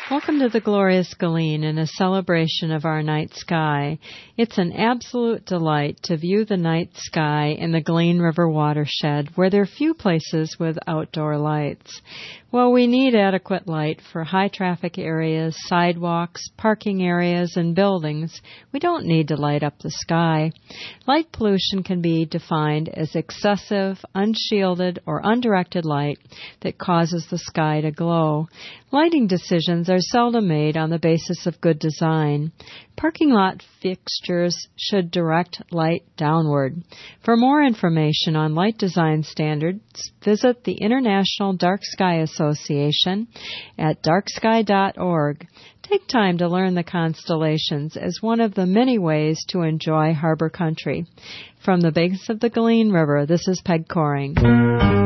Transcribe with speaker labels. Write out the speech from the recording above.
Speaker 1: Welcome to the glorious Galeen and a celebration of our night sky. It's an absolute delight to view the night sky in the Galeen River watershed, where there are few places with outdoor lights. Well, we need adequate light for high-traffic areas, sidewalks, parking areas, and buildings. We don't need to light up the sky. Light pollution can be defined as excessive, unshielded, or undirected light that causes the sky to glow. Lighting decisions are seldom made on the basis of good design. Parking lot fixtures should direct light downward. For more information on light design standards, visit the International Dark Sky Association at darksky.org. Take time to learn the constellations as one of the many ways to enjoy harbor country. From the banks of the Galeen River, this is Peg Coring.